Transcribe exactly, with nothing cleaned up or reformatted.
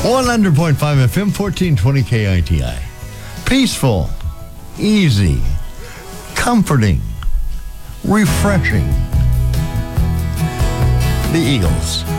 one hundred point five F M, fourteen twenty K I T I. Peaceful, easy, comforting, refreshing. The Eagles.